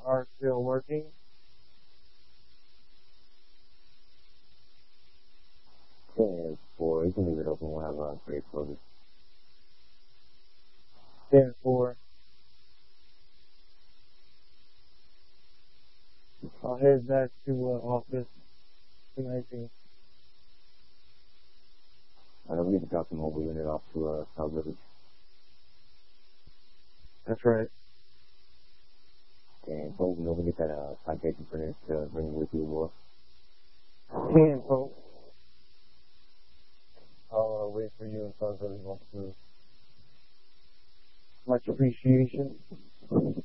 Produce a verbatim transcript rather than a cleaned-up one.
are still working. ten four. You can leave it open. We'll have a great closure. ten four. I'll head back to uh, office two nineteen. I don't need to drop the mobile unit off to uh, South Village. That's right. And folks, don't forget that uh, citation printer to bring with you, boy. ten four. I'll uh, wait for you in South Village once through. Much appreciation.